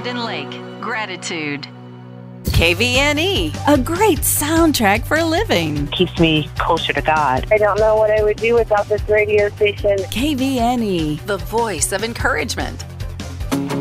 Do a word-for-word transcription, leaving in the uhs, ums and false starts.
Brandon Lake, Gratitude. K V N E, a great soundtrack for living. Keeps me closer to God. I don't know what I would do without this radio station. K V N E, the voice of encouragement.